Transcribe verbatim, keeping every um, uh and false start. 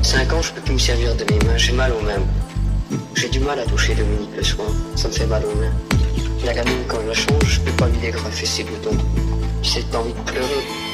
cinq ans, je peux plus me servir de mes mains, j'ai mal aux mains. J'ai du mal à toucher Dominique le soir, ça me fait mal aux mains. La gamine, quand je la change, je peux pas lui dégrafer ses boutons. J'ai envie de pleurer.